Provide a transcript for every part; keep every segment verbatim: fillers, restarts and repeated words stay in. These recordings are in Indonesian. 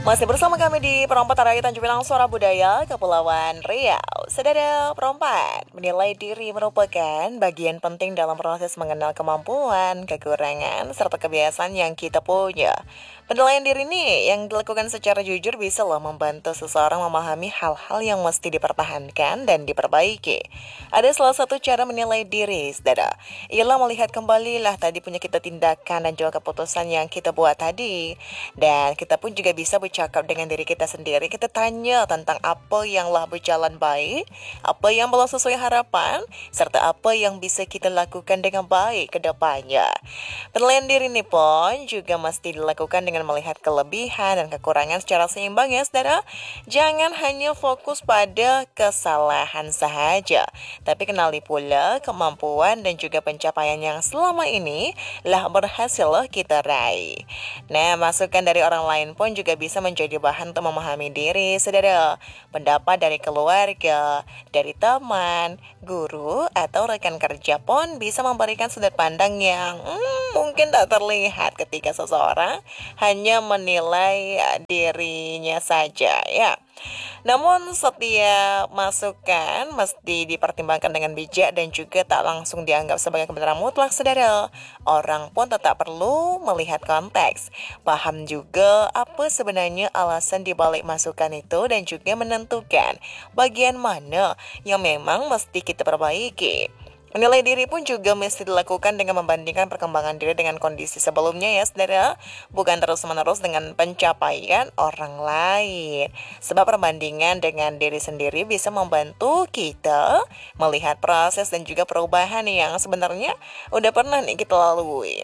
Masih bersama kami di Perompak Rakyat Tanjung Pinang Suara Budaya, Kepulauan Riau. Saudara perompak, menilai diri merupakan bagian penting dalam proses mengenal kemampuan, kekurangan, serta kebiasaan yang kita punya. Penilaian diri ini yang dilakukan secara jujur bisa loh membantu seseorang memahami hal-hal yang mesti dipertahankan dan diperbaiki. Ada salah satu cara menilai diri, saudara. Ialah melihat kembali lah tadi punya kita tindakan dan juga keputusan yang kita buat tadi. Dan kita pun juga bisa bercakap dengan diri kita sendiri. Kita tanya tentang apa yang lah berjalan baik, apa yang belum sesuai harapan, serta apa yang bisa kita lakukan dengan baik ke depannya. Penilaian diri ini pun juga mesti dilakukan dengan melihat kelebihan dan kekurangan secara seimbang ya saudara. Jangan hanya fokus pada kesalahan sahaja, tapi kenali pula kemampuan dan juga pencapaian yang selama ini lah berhasil kita raih. Nah, masukan dari orang lain pun juga bisa menjadi bahan untuk memahami diri, saudara. Pendapat dari keluarga, dari teman, guru, atau rekan kerja pun bisa memberikan sudut pandang yang hmm, mungkin tak terlihat ketika seseorang hanya menilai dirinya saja, ya. Namun setiap masukan mesti dipertimbangkan dengan bijak dan juga tak langsung dianggap sebagai kebenaran mutlak, saudara. Orang pun tetap perlu melihat konteks, paham juga apa sebenarnya alasan dibalik masukan itu dan juga menentukan bagian mana yang memang mesti kita perbaiki. Menilai diri pun juga mesti dilakukan dengan membandingkan perkembangan diri dengan kondisi sebelumnya ya saudara. Bukan terus-menerus dengan pencapaian orang lain. Sebab perbandingan dengan diri sendiri bisa membantu kita melihat proses dan juga perubahan yang sebenarnya udah pernah nih kita lalui.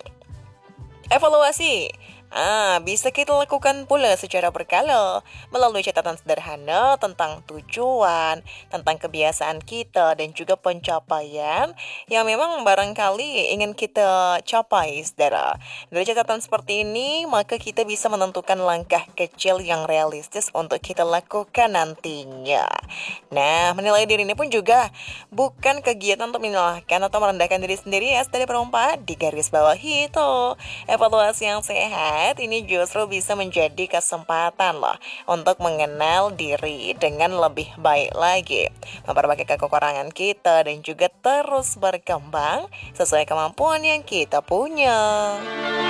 Evaluasi Ah, bisa kita lakukan pula secara berkala melalui catatan sederhana tentang tujuan, tentang kebiasaan kita dan juga pencapaian yang memang barangkali ingin kita capai, saudara. Dari catatan seperti ini, maka kita bisa menentukan langkah kecil yang realistis untuk kita lakukan nantinya. Nah, menilai diri ini pun juga bukan kegiatan untuk menyalahkan atau merendahkan diri sendiri ya, saudara perempat. Di garis bawah itu, evaluasi yang sehat ini justru bisa menjadi kesempatan loh untuk mengenal diri dengan lebih baik lagi, memperbaiki kekurangan kita dan juga terus berkembang sesuai kemampuan yang kita punya.